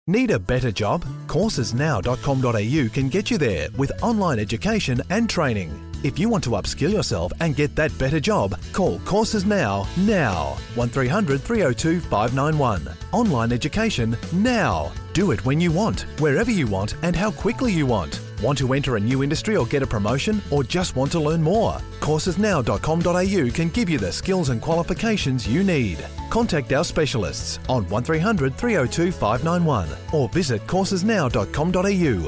Need a better job? Coursesnow.com.au can get you there with online education and training. If you want to upskill yourself and get that better job, call Courses Now. 1300 302 591. Online education now. Do it when you want, wherever you want, and how quickly you want. Want to enter a new industry or get a promotion, or just want to learn more? Coursesnow.com.au can give you the skills and qualifications you need. Contact our specialists on 1300 302 591 or visit coursesnow.com.au.